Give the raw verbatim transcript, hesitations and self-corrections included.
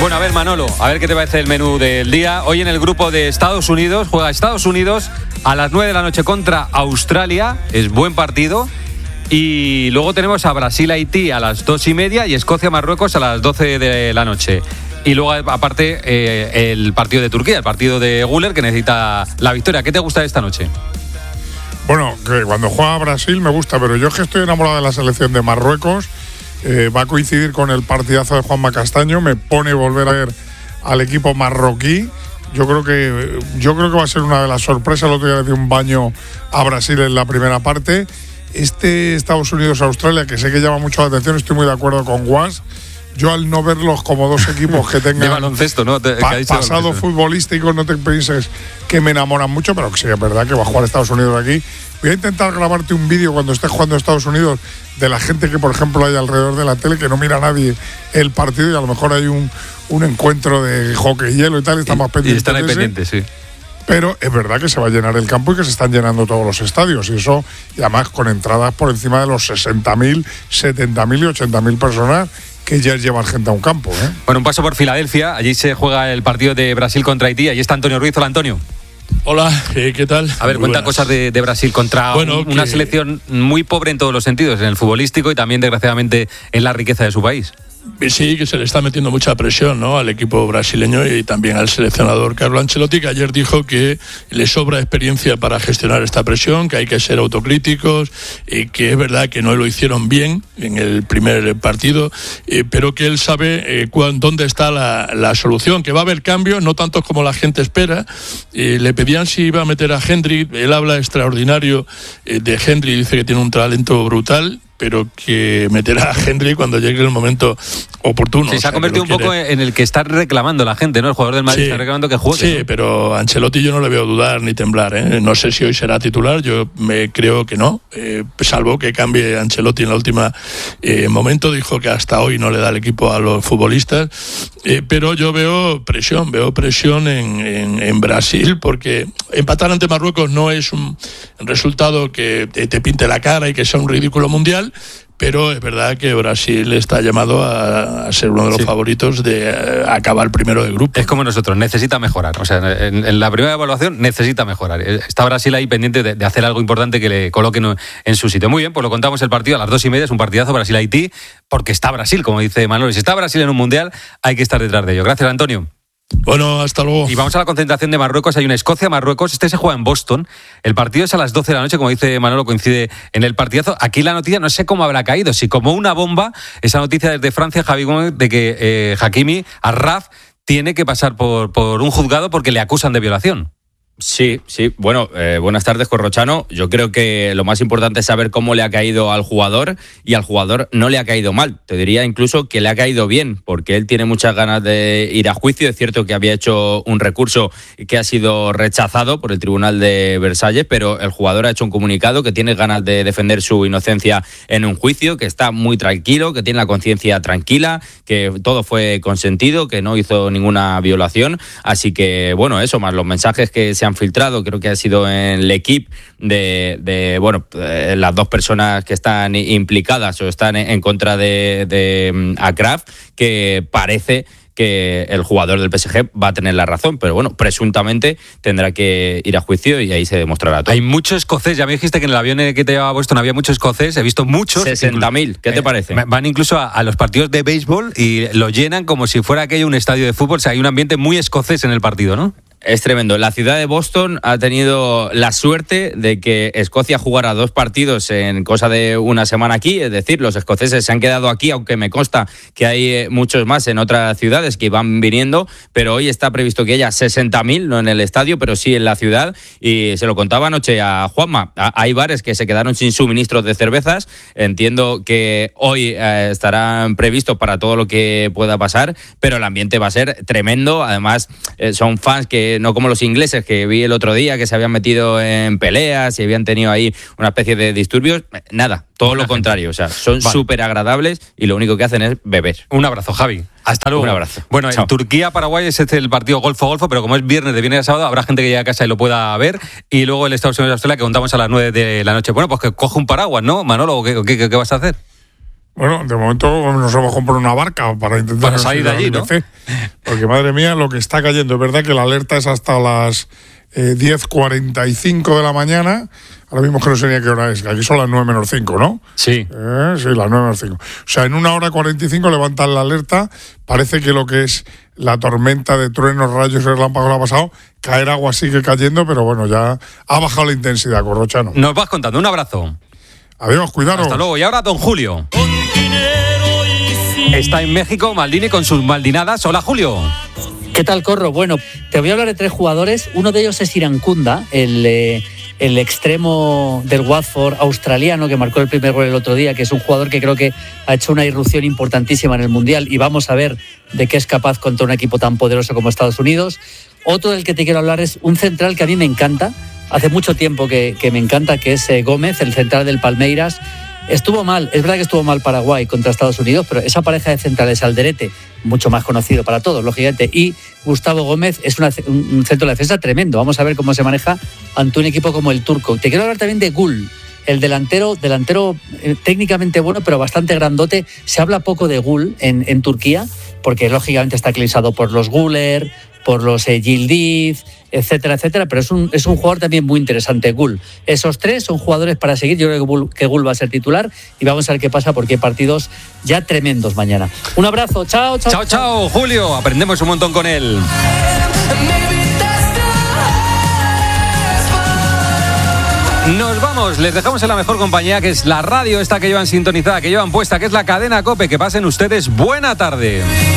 Bueno, a ver, Manolo, a ver qué te parece el menú del día. Hoy en el grupo de Estados Unidos, juega Estados Unidos a las nueve de la noche contra Australia. Es buen partido. Y luego tenemos a Brasil-Haití a las dos y media y Escocia-Marruecos a las doce de la noche. Y luego, aparte, eh, el partido de Turquía, el partido de Güler, que necesita la victoria. ¿Qué te gusta de esta noche? Bueno, que cuando juega Brasil me gusta, pero yo es que estoy enamorado de la selección de Marruecos. Eh, va a coincidir con el partidazo de Juanma Castaño. Me pone volver a ver al equipo marroquí. Yo creo que yo creo que va a ser una de las sorpresas. El otro día le dio un baño a Brasil en la primera parte. Este Estados Unidos-Australia, que sé que llama mucho la atención, estoy muy de acuerdo con Guas. Yo, al no verlos como dos equipos que tengan de baloncesto, ¿no? Te, pa- pasado baloncesto. futbolístico, no te pienses que me enamoran mucho, pero que sí, es verdad que va a jugar Estados Unidos aquí. Voy a intentar grabarte un vídeo cuando estés jugando Estados Unidos de la gente que, por ejemplo, hay alrededor de la tele, que no mira a nadie el partido y a lo mejor hay un, un encuentro de hockey, hielo y tal, y están más pendientes. Y están ahí pendientes, sí. Pero es verdad que se va a llenar el campo y que se están llenando todos los estadios. Y eso, y además con entradas por encima de los sesenta mil, setenta mil y ochenta mil personas, que ya lleva gente a un campo, ¿eh? Bueno, un paso por Filadelfia. Allí se juega el partido de Brasil contra Haití. Allí está Antonio Ruiz. Hola, Antonio. Hola, eh, ¿qué tal? A ver, Muy cuenta buenas. cosas de, de Brasil contra bueno, un, una que... selección muy pobre en todos los sentidos, en el futbolístico y también, desgraciadamente, en la riqueza de su país. Sí, que se le está metiendo mucha presión, ¿no?, al equipo brasileño y también al seleccionador Carlo Ancelotti, que ayer dijo que le sobra experiencia para gestionar esta presión, que hay que ser autocríticos, y que es verdad que no lo hicieron bien en el primer partido, eh, pero que él sabe eh, cuán, dónde está la, la solución, que va a haber cambios, no tantos como la gente espera. Eh, le pedían si iba a meter a Henry, él habla extraordinario eh, de Henry, dice que tiene un talento brutal, pero que meterá a Henry cuando llegue el momento oportuno. Sí, se o sea, ha convertido un poco en el que está reclamando la gente, ¿no? El jugador del Madrid sí, está reclamando que juegue. Sí, ¿no? Pero Ancelotti yo no le veo dudar ni temblar, ¿eh? No sé si hoy será titular, yo me creo que no, eh, salvo que cambie Ancelotti en la última eh, momento. Dijo que hasta hoy no le da el equipo a los futbolistas, eh, pero yo veo presión, veo presión en, en, en Brasil, porque empatar ante Marruecos no es un resultado que te, te pinte la cara y que sea un ridículo mundial, pero es verdad que Brasil está llamado a, a ser uno de los sí. favoritos de uh, acabar primero de grupo. Es como nosotros, necesita mejorar. O sea, en, en la primera evaluación necesita mejorar. Está Brasil ahí pendiente de, de hacer algo importante que le coloquen en su sitio. Muy bien, pues lo contamos el partido a las dos y media, es un partidazo Brasil-Haití, porque está Brasil, como dice Manuel. Si está Brasil en un mundial, hay que estar detrás de ello. Gracias, Antonio. Bueno, hasta luego. Y vamos a la concentración de Marruecos. Hay una Escocia-Marruecos. Este se juega en Boston. El partido es a las doce de la noche, como dice Manolo, coincide en el partidazo. Aquí la noticia no sé cómo habrá caído. Si como una bomba, esa noticia desde Francia, Javi Gómez, de que eh, Hakimi Arraf tiene que pasar por, por un juzgado porque le acusan de violación. Sí, sí. Bueno, eh, buenas tardes, Corrochano. Yo creo que lo más importante es saber cómo le ha caído al jugador, y al jugador no le ha caído mal. Te diría incluso que le ha caído bien, porque él tiene muchas ganas de ir a juicio. Es cierto que había hecho un recurso que ha sido rechazado por el Tribunal de Versalles, pero el jugador ha hecho un comunicado que tiene ganas de defender su inocencia en un juicio, que está muy tranquilo, que tiene la conciencia tranquila, que todo fue consentido, que no hizo ninguna violación. Así que, bueno, eso, más los mensajes que se han filtrado, creo que ha sido en el equipo de, de bueno, eh, las dos personas que están implicadas o están en, en contra de, de Achraf, que parece que el jugador del P S G va a tener la razón, pero bueno, presuntamente tendrá que ir a juicio y ahí se demostrará todo. Hay mucho escocés, ya me dijiste que en el avión que te llevaba Boston había mucho escocés, he visto muchos. sesenta mil, ¿qué te parece? Eh, van incluso a, a los partidos de béisbol y lo llenan como si fuera aquello un estadio de fútbol. O sea, hay un ambiente muy escocés en el partido, ¿no? Es tremendo. La ciudad de Boston ha tenido la suerte de que Escocia jugara dos partidos en cosa de una semana aquí, es decir, los escoceses se han quedado aquí, aunque me consta que hay muchos más en otras ciudades que van viniendo, pero hoy está previsto que haya sesenta mil, no en el estadio, pero sí en la ciudad, y se lo contaba anoche a Juanma, hay bares que se quedaron sin suministros de cervezas, entiendo que hoy eh, estarán previstos para todo lo que pueda pasar, pero el ambiente va a ser tremendo, además eh, son fans que no como los ingleses que vi el otro día, que se habían metido en peleas y habían tenido ahí una especie de disturbios. Nada, todo lo contrario. O sea, son súper vale. agradables y lo único que hacen es beber. Un abrazo, Javi. Hasta luego. Un abrazo. Bueno, Chao. en Turquía-Paraguay es este el partido golfo-golfo, pero como es viernes, de viernes a sábado, habrá gente que llegue a casa y lo pueda ver. Y luego el Estados Unidos-Australia, que contamos a las nueve de la noche. Bueno, pues que coge un paraguas, ¿no, Manolo? ¿Qué, qué, qué vas a hacer? Bueno, de momento nos hemos comprado una barca para intentar... Para salir de allí, ¿no? Porque, madre mía, lo que está cayendo. Es verdad que la alerta es hasta las eh, diez cuarenta y cinco de la mañana. Ahora mismo que no sé ni a qué hora es, que aquí son las nueve menos cinco, ¿no? Sí. Eh, sí, las nueve menos cinco. O sea, en una hora cuarenta y cinco levantan la alerta. Parece que lo que es la tormenta de truenos, rayos y relámpagos ha pasado. Caer agua sigue cayendo, pero bueno, ya ha bajado la intensidad, Corrochano. Nos vas contando. Un abrazo. Adiós, cuidaros. Hasta luego. Y ahora, don Julio. Está en México Maldini con sus maldinadas. Hola, Julio. ¿Qué tal, Corro? Bueno, te voy a hablar de tres jugadores. Uno de ellos es Irankunda, el, eh, el extremo del Watford australiano que marcó el primer gol el otro día, que es un jugador que creo que ha hecho una irrupción importantísima en el Mundial y vamos a ver de qué es capaz contra un equipo tan poderoso como Estados Unidos. Otro del que te quiero hablar es un central que a mí me encanta, hace mucho tiempo que, que me encanta, que es eh, Gómez, el central del Palmeiras. Estuvo mal, es verdad que estuvo mal Paraguay contra Estados Unidos, pero esa pareja de centrales, Alderete, mucho más conocido para todos, lógicamente, y Gustavo Gómez es una, un centro de defensa tremendo. Vamos a ver cómo se maneja ante un equipo como el turco. Te quiero hablar también de Gul, el delantero, delantero eh, técnicamente bueno, pero bastante grandote. Se habla poco de Gul en, en Turquía, porque lógicamente está eclipsado por los Guler, por los eh, Yildiz, etcétera, etcétera, pero es un, es un jugador también muy interesante, Gul. Esos tres son jugadores para seguir. Yo creo que Gul, que Gul va a ser titular y vamos a ver qué pasa porque hay partidos ya tremendos mañana. Un abrazo, chao, chao. Chao, chao, Julio. Aprendemos un montón con él. Nos vamos, les dejamos en la mejor compañía, que es la radio esta que llevan sintonizada, que llevan puesta, que es la cadena COPE. Que pasen ustedes buena tarde.